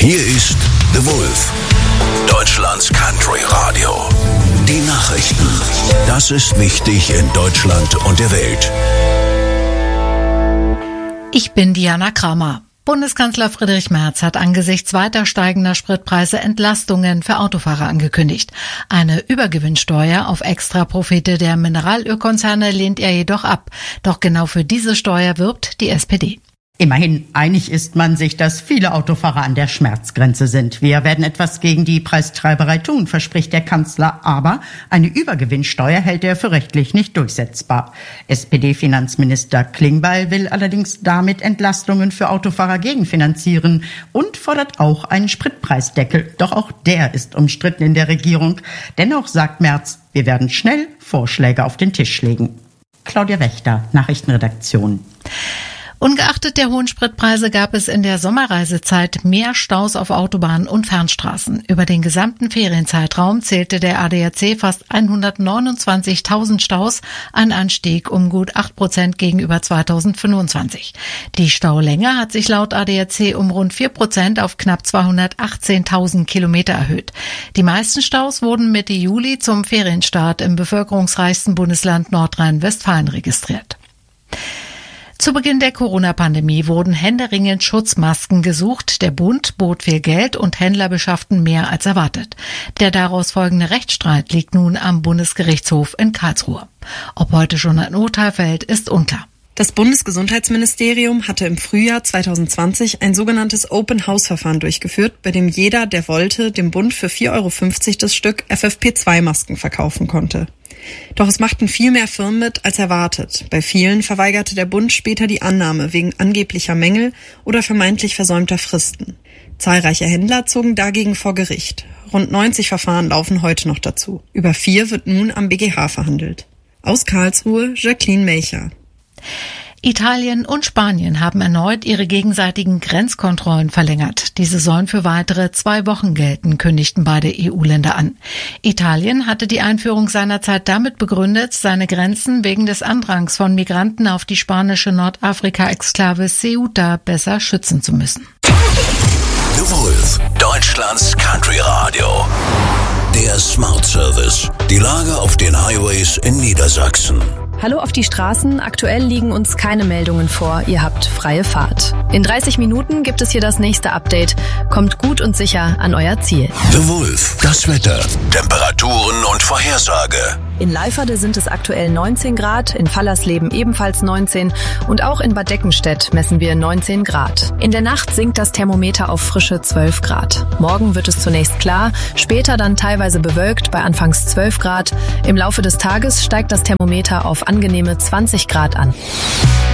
Hier ist The Wolf, Deutschlands Country Radio. Die Nachrichten. Das ist wichtig in Deutschland und der Welt. Ich bin Diana Kramer. Bundeskanzler Friedrich Merz hat angesichts weiter steigender Spritpreise Entlastungen für Autofahrer angekündigt. Eine Übergewinnsteuer auf Extraprofite der Mineralölkonzerne lehnt er jedoch ab. Doch genau für diese Steuer wirbt die SPD. Immerhin einig ist man sich, dass viele Autofahrer an der Schmerzgrenze sind. Wir werden etwas gegen die Preistreiberei tun, verspricht der Kanzler. Aber eine Übergewinnsteuer hält er für rechtlich nicht durchsetzbar. SPD-Finanzminister Klingbeil will allerdings damit Entlastungen für Autofahrer gegenfinanzieren und fordert auch einen Spritpreisdeckel. Doch auch der ist umstritten in der Regierung. Dennoch sagt Merz, wir werden schnell Vorschläge auf den Tisch legen. Claudia Wächter, Nachrichtenredaktion. Ungeachtet der hohen Spritpreise gab es in der Sommerreisezeit mehr Staus auf Autobahnen und Fernstraßen. Über den gesamten Ferienzeitraum zählte der ADAC fast 129.000 Staus, ein Anstieg um gut 8% gegenüber 2025. Die Staulänge hat sich laut ADAC um rund 4% auf knapp 218.000 Kilometer erhöht. Die meisten Staus wurden Mitte Juli zum Ferienstart im bevölkerungsreichsten Bundesland Nordrhein-Westfalen registriert. Zu Beginn der Corona-Pandemie wurden händeringend Schutzmasken gesucht. Der Bund bot viel Geld und Händler beschafften mehr als erwartet. Der daraus folgende Rechtsstreit liegt nun am Bundesgerichtshof in Karlsruhe. Ob heute schon ein Urteil fällt, ist unklar. Das Bundesgesundheitsministerium hatte im Frühjahr 2020 ein sogenanntes Open-House-Verfahren durchgeführt, bei dem jeder, der wollte, dem Bund für 4,50 € das Stück FFP2-Masken verkaufen konnte. Doch es machten viel mehr Firmen mit als erwartet. Bei vielen verweigerte der Bund später die Annahme wegen angeblicher Mängel oder vermeintlich versäumter Fristen. Zahlreiche Händler zogen dagegen vor Gericht. Rund 90 Verfahren laufen heute noch dazu. Über 4 wird nun am BGH verhandelt. Aus Karlsruhe, Jacqueline Melcher. Italien und Spanien haben erneut ihre gegenseitigen Grenzkontrollen verlängert. Diese sollen für weitere 2 Wochen gelten, kündigten beide EU-Länder an. Italien hatte die Einführung seinerzeit damit begründet, seine Grenzen wegen des Andrangs von Migranten auf die spanische Nordafrika-Exklave Ceuta besser schützen zu müssen. The Wolf, Deutschlands Country Radio. Der Smart Service. Die Lage auf den Highways in Niedersachsen. Hallo auf die Straßen. Aktuell liegen uns keine Meldungen vor. Ihr habt freie Fahrt. In 30 Minuten gibt es hier das nächste Update. Kommt gut und sicher an euer Ziel. The Wolf, das Wetter, Temperaturen und Vorhersage. In Leiferde sind es aktuell 19 Grad, in Fallersleben ebenfalls 19 und auch in Bad Deckenstedt messen wir 19 Grad. In der Nacht sinkt das Thermometer auf frische 12 Grad. Morgen wird es zunächst klar, später dann teilweise bewölkt bei anfangs 12 Grad. Im Laufe des Tages steigt das Thermometer auf angenehme 20 Grad an.